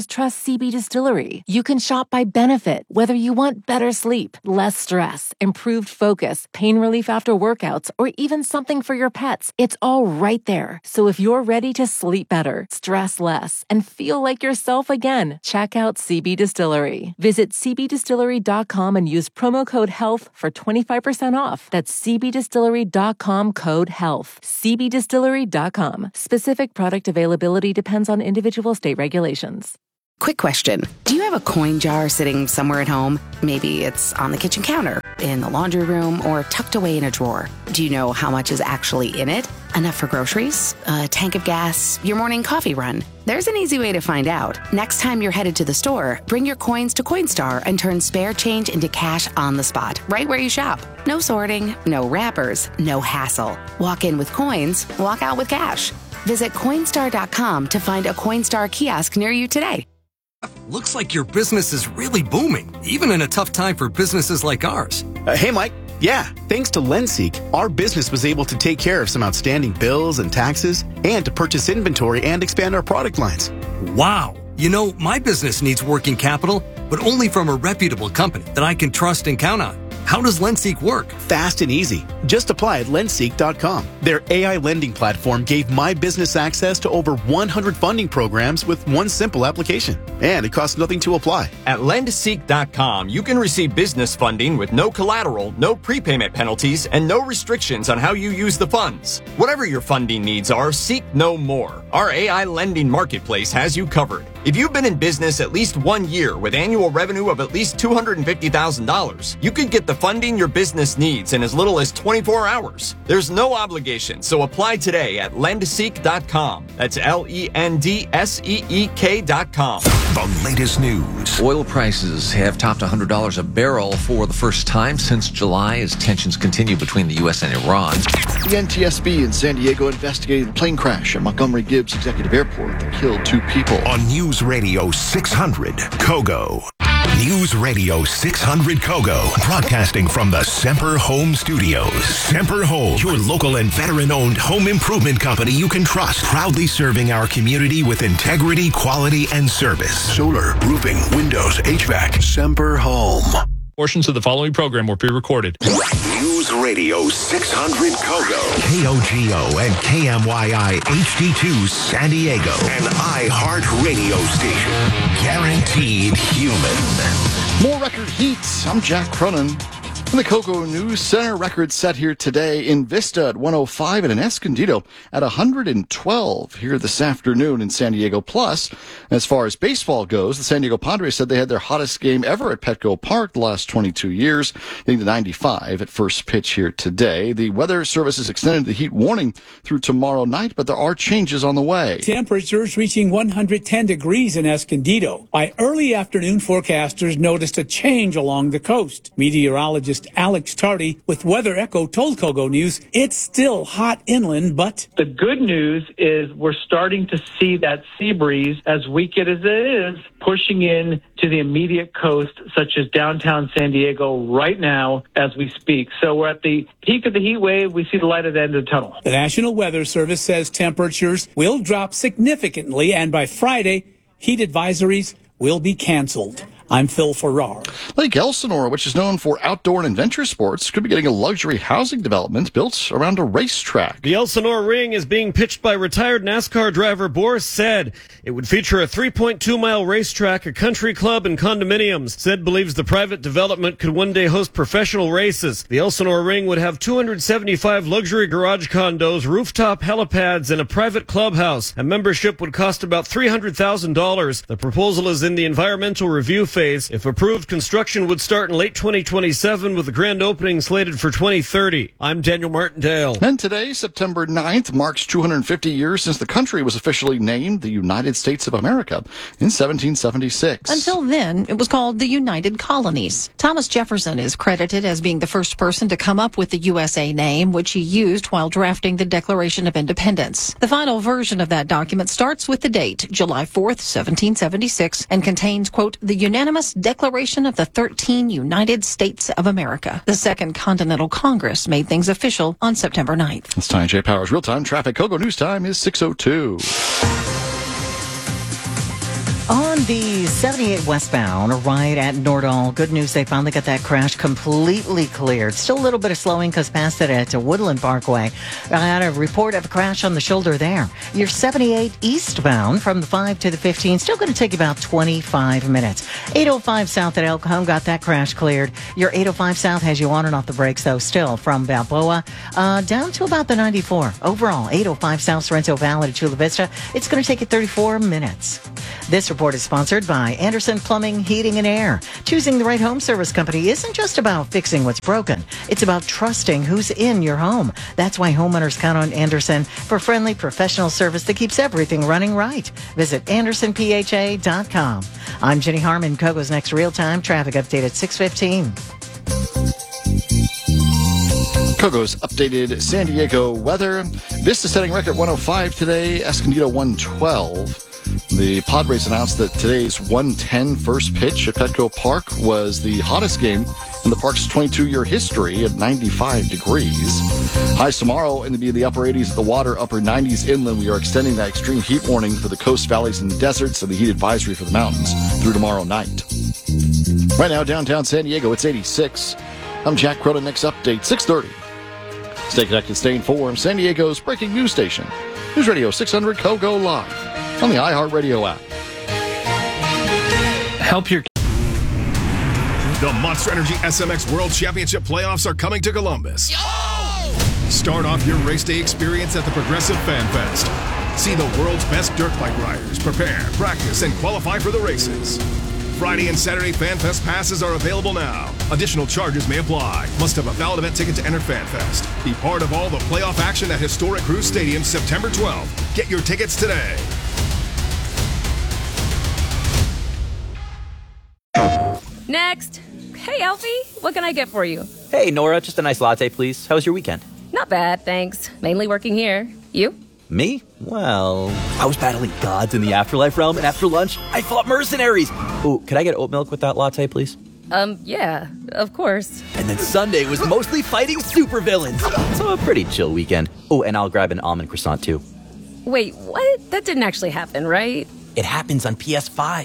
customers trust C B Distillery. You can shop by benefit, whether you want better sleep, less stress, improved focus, pain relief after workouts, or even something for your pets. It's all right there. So if you're ready to sleep better, stress less, and feel like yourself again, check out C B Distillery. Visit c b distillery dot com and use promo code HEALTH for twenty-five percent off. That's c b distillery dot com code HEALTH. c b distillery dot com. Specific product availability depends on individual state regulations. Quick question. Do you have a coin jar sitting somewhere at home? Maybe it's on the kitchen counter, in the laundry room, or tucked away in a drawer. Do you know how much is actually in it? Enough for groceries? A tank of gas? Your morning coffee run? There's an easy way to find out. Next time you're headed to the store, bring your coins to Coinstar and turn spare change into cash on the spot, right where you shop. No sorting, no wrappers, no hassle. Walk in with coins, walk out with cash. Visit Coinstar dot com to find a Coinstar kiosk near you today. Looks like your business is really booming, even in a tough time for businesses like ours. Uh, hey, Mike. Yeah, thanks to LendSeek, our business was able to take care of some outstanding bills and taxes and to purchase inventory and expand our product lines. Wow. You know, my business needs working capital, but only from a reputable company that I can trust and count on. How does LendSeek work? Fast and easy. Just apply at lendseek dot com. Their A I lending platform gave my business access to over one hundred funding programs with one simple application. And it costs nothing to apply. At lendseek dot com, you can receive business funding with no collateral, no prepayment penalties, and no restrictions on how you use the funds. Whatever your funding needs are, seek no more. Our A I lending marketplace has you covered. If you've been in business at least one year with annual revenue of at least two hundred fifty thousand dollars, you could get the funding your business needs in as little as twenty-four hours. There's no obligation, so apply today at lendseek dot com. That's L E N D S E E K dot com. The latest news. Oil prices have topped one hundred dollars a barrel for the first time since July as tensions continue between the U S and Iran. The N T S B in San Diego investigating the plane crash at Montgomery Gibbs Executive Airport that killed two people. On News Radio six hundred, Kogo. News Radio six hundred Kogo, broadcasting from the Semper Home Studios. Semper Home, your local and veteran-owned home improvement company you can trust, proudly serving our community with integrity, quality, and service. Solar, roofing, windows, H V A C. Semper Home. Portions of the following program were pre-recorded. News Radio six hundred Kogo, K O G O and K M Y I H D two San Diego, an iHeart radio station. Guaranteed human. More record heats. I'm Jack Cronin. In the Kogo News Center, record set here today in Vista at one oh five and in Escondido at one hundred twelve here this afternoon in San Diego. Plus, as far as baseball goes, the San Diego Padres said they had their hottest game ever at Petco Park the last twenty-two years, getting to ninety-five at first pitch here today. The Weather Service has extended the heat warning through tomorrow night, but there are changes on the way. Temperatures reaching one hundred ten degrees in Escondido. By early afternoon, forecasters noticed a change along the coast. Meteorologist Alex Tardy with Weather Echo told Kogo News it's still hot inland, but the good news is we're starting to see that sea breeze, as weak as it is, pushing in to the immediate coast, such as downtown San Diego right now as we speak. So we're at the peak of the heat wave. We see the light at the end of the tunnel. The National Weather Service says temperatures will drop significantly, and by Friday, heat advisories will be canceled. I'm Phil Farrar. Lake Elsinore, which is known for outdoor and adventure sports, could be getting a luxury housing development built around a racetrack. The Elsinore Ring is being pitched by retired NASCAR driver Boris Said. It would feature a three point two mile racetrack, a country club, and condominiums. Said believes the private development could one day host professional races. The Elsinore Ring would have two hundred seventy-five luxury garage condos, rooftop helipads, and a private clubhouse. A membership would cost about three hundred thousand dollars. The proposal is in the environmental review phase. If approved, construction would start in late twenty twenty-seven with the grand opening slated for twenty thirty. I'm Daniel Martindale. And today, September ninth, marks two hundred fifty years since the country was officially named the United States of America in seventeen seventy-six. Until then, it was called the United Colonies. Thomas Jefferson is credited as being the first person to come up with the U S A name, which he used while drafting the Declaration of Independence. The final version of that document starts with the date, July fourth, seventeen seventy-six, and contains, quote, the unanimous Declaration of the thirteen United States of America. The Second Continental Congress made things official on September ninth. It's Ty J. Powers Real-Time Traffic. Kogo News Time is six oh two. On On the seventy-eight westbound, right at Nordahl, good news, they finally got that crash completely cleared. Still a little bit of slowing because past it at Woodland Parkway. I had a report of a crash on the shoulder there. Your seventy-eight eastbound from the five to the fifteen, still going to take about twenty-five minutes. eight oh five south at Elk Home, got that crash cleared. Your eight oh five south has you on and off the brakes, though, still from Balboa uh, down to about the ninety-four. Overall, eight oh five south Sorrento Valley to Chula Vista, it's going to take you thirty-four minutes. This report is sponsored by Anderson Plumbing, Heating, and Air. Choosing the right home service company isn't just about fixing what's broken. It's about trusting who's in your home. That's why homeowners count on Anderson for friendly, professional service that keeps everything running right. Visit anderson p h a dot com. I'm Jenny Harmon. Kogo's next real-time traffic update at six fifteen. Kogo's updated San Diego weather. Vista setting record one oh five today, Escondido one twelve. The Padres announced that today's one ten first pitch at Petco Park was the hottest game in the park's twenty-two-year history at ninety-five degrees. Highs tomorrow in the, the upper eighties at the water, upper nineties inland. We are extending that extreme heat warning for the coast, valleys, and deserts, and the heat advisory for the mountains through tomorrow night. Right now, downtown San Diego, it's eighty-six. I'm Jack Cronin. Next update, six thirty. Stay connected, stay informed. San Diego's breaking news station. News Radio six hundred Kogo Live on the iHeartRadio app. Help your... The Monster Energy S M X World Championship playoffs are coming to Columbus. Yo! Start off your race day experience at the Progressive Fan Fest. See the world's best dirt bike riders prepare, practice, and qualify for the races. Friday and Saturday Fan Fest passes are available now. Additional charges may apply. Must have a valid event ticket to enter Fan Fest. Be part of all the playoff action at historic Cruz Stadium September twelfth. Get your tickets today. Next. Hey, Alfie, what can I get for you? Hey, Nora, just a nice latte, please. How was your weekend? Not bad, thanks. Mainly working here. You? Me? Well, I was battling gods in the afterlife realm, and after lunch, I fought mercenaries. Oh, could I get oat milk with that latte, please? Um, yeah, of course. And then Sunday was mostly fighting supervillains. So a pretty chill weekend. Oh, and I'll grab an almond croissant, too. Wait, what? That didn't actually happen, right? It happens on P S five.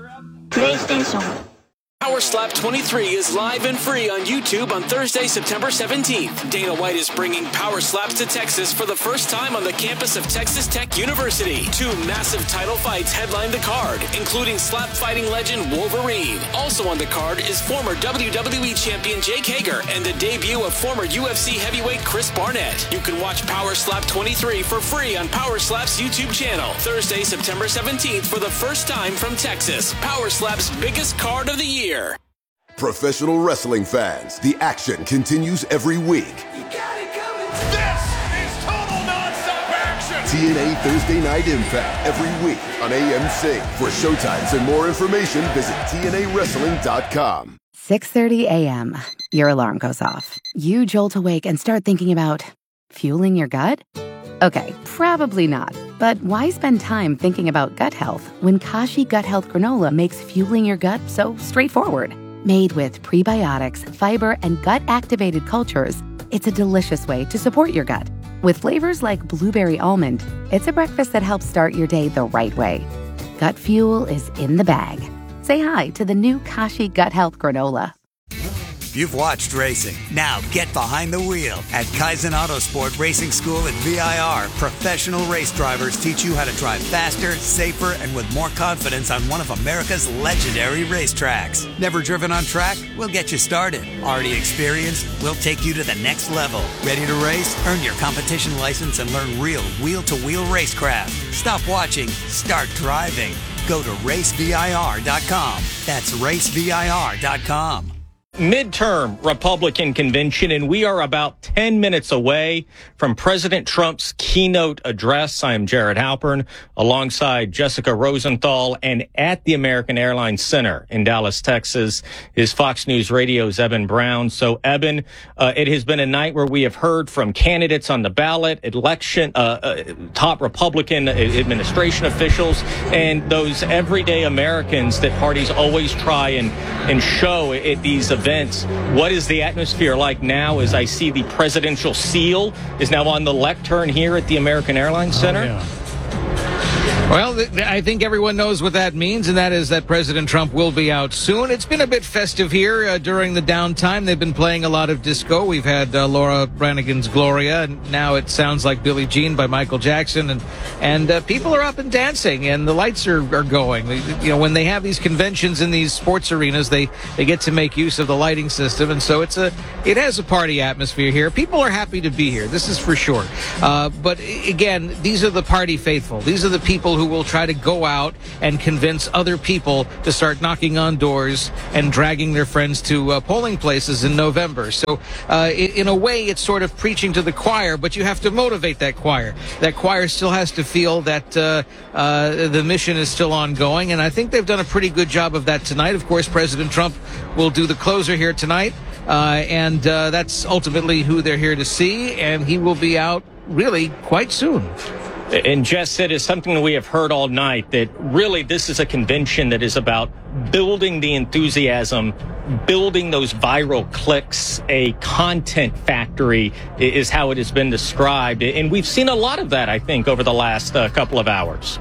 PlayStation. Power Slap twenty-three is live and free on YouTube on Thursday, September seventeenth. Dana White is bringing Power Slaps to Texas for the first time on the campus of Texas Tech University. Two massive title fights headline the card, including slap fighting legend Wolverine. Also on the card is former W W E champion Jake Hager and the debut of former U F C heavyweight Chris Barnett. You can watch Power Slap twenty-three for free on Power Slap's YouTube channel. Thursday, September seventeenth for the first time from Texas. Power Slap's biggest card of the year. Professional wrestling fans, the action continues every week. You got it coming. This is total nonstop action. T N A Thursday Night Impact every week on A M C. For showtimes and more information, visit T N A wrestling dot com. six thirty a.m. Your alarm goes off. You jolt awake and start thinking about fueling your gut? Okay, probably not. But why spend time thinking about gut health when Kashi Gut Health Granola makes fueling your gut so straightforward? Made with prebiotics, fiber, and gut-activated cultures, it's a delicious way to support your gut. With flavors like blueberry almond, it's a breakfast that helps start your day the right way. Gut fuel is in the bag. Say hi to the new Kashi Gut Health Granola. You've watched racing. Now get behind the wheel. At Kaizen Autosport Racing School at V I R, professional race drivers teach you how to drive faster, safer, and with more confidence on one of America's legendary racetracks. Never driven on track? We'll get you started. Already experienced? We'll take you to the next level. Ready to race? Earn your competition license and learn real wheel-to-wheel racecraft. Stop watching. Start driving. Go to race V I R dot com. That's race V I R dot com. Midterm Republican convention, and we are about ten minutes away from President Trump's keynote address. I am Jared Halpern alongside Jessica Rosenthal, and at the American Airlines Center in Dallas, Texas is Fox News Radio's Eben Brown. So, Eben, uh, it has been a night where we have heard from candidates on the ballot, election, uh, uh, top Republican administration officials, and those everyday Americans that parties always try and, and show at these events. What is the atmosphere like now as I see the presidential seal is now on the lectern here at the American Airlines Center? Oh, yeah. Well, th- I think everyone knows what that means, and that is that President Trump will be out soon. It's been a bit festive here uh, during the downtime. They've been playing a lot of disco. We've had uh, Laura Branigan's Gloria, and now it sounds like Billie Jean by Michael Jackson, and and uh, people are up and dancing, and the lights are, are going. You know, when they have these conventions in these sports arenas, they, they get to make use of the lighting system, and so it's a it has a party atmosphere here. People are happy to be here. This is for sure. Uh, but again, these are the party faithful. These are the people who will try to go out and convince other people to start knocking on doors and dragging their friends to uh, polling places in November. So uh, in, in a way, it's sort of preaching to the choir, but you have to motivate that choir. That choir still has to feel that uh, uh, the mission is still ongoing, and I think they've done a pretty good job of that tonight. Of course, President Trump will do the closer here tonight, uh, and uh, that's ultimately who they're here to see, and he will be out really quite soon. And Jess said is something that we have heard all night, that really this is a convention that is about building the enthusiasm, building those viral clicks. A content factory is how it has been described. And we've seen a lot of that, I think, over the last uh, couple of hours.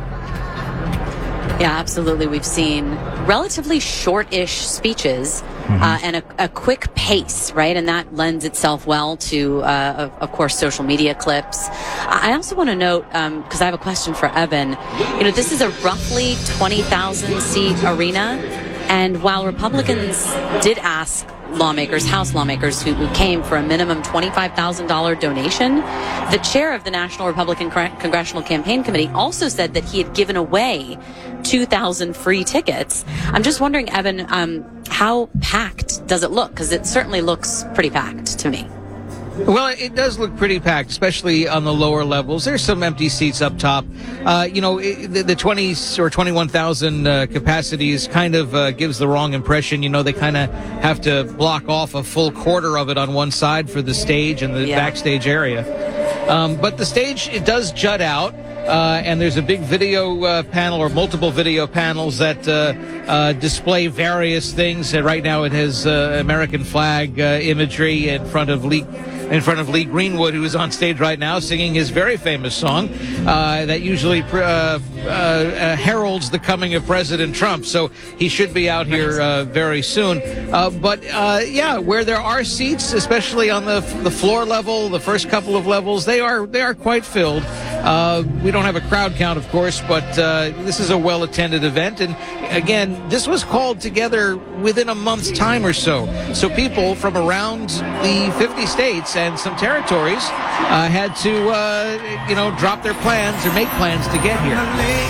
Yeah, absolutely. We've seen relatively short-ish speeches mm-hmm. uh, and a, a quick pace, right? And that lends itself well to, uh, of, of course, social media clips. I also want to note, because um, I have a question for Evan, you know, this is a roughly twenty thousand seat arena. And while Republicans did ask lawmakers, House lawmakers, who, who came for a minimum twenty-five thousand dollars donation, the chair of the National Republican Congressional Campaign Committee also said that he had given away two thousand free tickets. I'm just wondering, Evan, um, how packed does it look? Because it certainly looks pretty packed to me. Well, it does look pretty packed, especially on the lower levels. There's some empty seats up top. Uh, you know, it, the, the twenty or twenty-one thousand uh, capacities kind of uh, gives the wrong impression. You know, they kind of have to block off a full quarter of it on one side for the stage and the yeah. backstage area. Um, but the stage, it does jut out. Uh, and there's a big video uh, panel or multiple video panels that uh, uh, display various things. And right now it has uh, American flag uh, imagery in front of Lee, in front of Lee Greenwood, who is on stage right now singing his very famous song uh, that usually uh, uh, uh, heralds the coming of President Trump. So he should be out here uh, very soon. Uh, but uh, yeah, where there are seats, especially on the the floor level, the first couple of levels, they are they are quite filled. Uh, we don't have a crowd count, of course, but uh, this is a well-attended event. And again, this was called together within a month's time or so. So people from around the fifty states and some territories uh, had to, uh, you know, drop their plans or make plans to get here.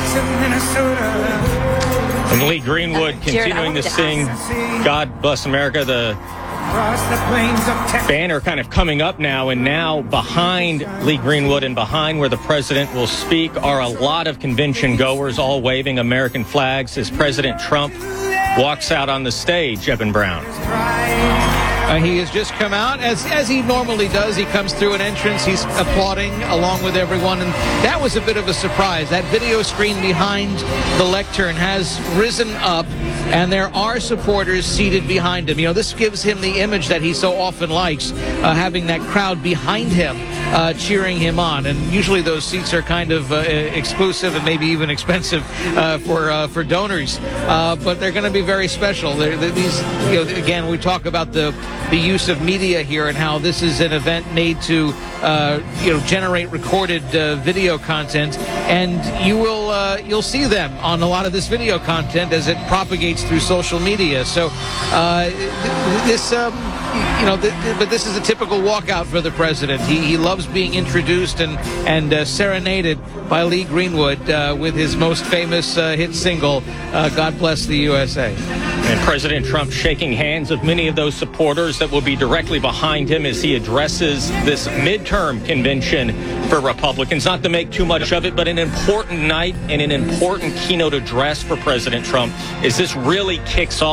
And Lee Greenwood continuing to sing God Bless America, the banner kind of coming up now, and now behind Lee Greenwood and behind where the president will speak are a lot of convention goers, all waving American flags as President Trump walks out on the stage. Evan Brown. Uh, he has just come out, as as he normally does. He comes through an entrance. He's applauding along with everyone, and that was a bit of a surprise. That video screen behind the lectern has risen up, and there are supporters seated behind him. You know, this gives him the image that he so often likes, uh, having that crowd behind him uh, cheering him on. And usually those seats are kind of uh, exclusive and maybe even expensive uh, for uh, for donors, uh, but they're going to be very special. They're, they're these, you know, again, we talk about the the use of media here and how this is an event made to, uh, you know, generate recorded uh, video content, and you will uh, you'll see them on a lot of this video content as it propagates through social media. So uh, this, um, you know, th- th- but this is a typical walkout for the president. He he loves being introduced and and uh, serenaded by Lee Greenwood uh, with his most famous uh, hit single, uh, "God Bless the U S A." And President Trump shaking hands with many of those supporters that will be directly behind him as he addresses this midterm convention for Republicans. Not to make too much of it, but an important night and an important keynote address for President Trump as this really kicks off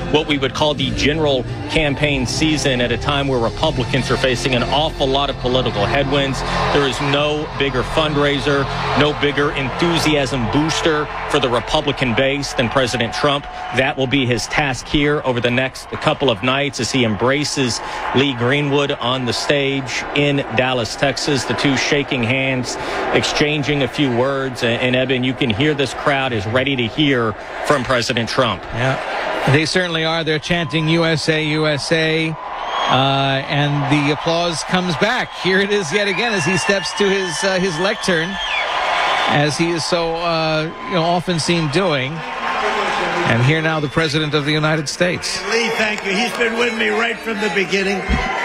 what we would call the general campaign season at a time where Republicans are facing an awful lot of political headwinds. There is no bigger fundraiser, no bigger enthusiasm booster for the Republican base than President Trump. That will be his task here over the next couple of nights as he embraces Lee Greenwood on the stage in Dallas, Texas. The two shaking hands, exchanging a few words. And, Eben, you can hear this crowd is ready to hear from President Trump. Yeah, they certainly are. They're chanting U S A, U S A. Uh, and the applause comes back. Here it is yet again as he steps to his uh, his lectern, as he is so uh, you know, often seen doing. And here now the President of the United States. Lee, thank you. He's been with me right from the beginning.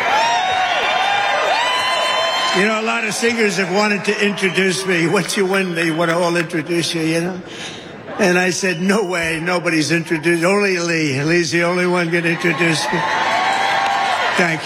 You know, a lot of singers have wanted to introduce me. Once you win, they want to all introduce you, you know? And I said, no way, nobody's introduced. Only Lee. Lee's the only one going to introduce me. Thank you.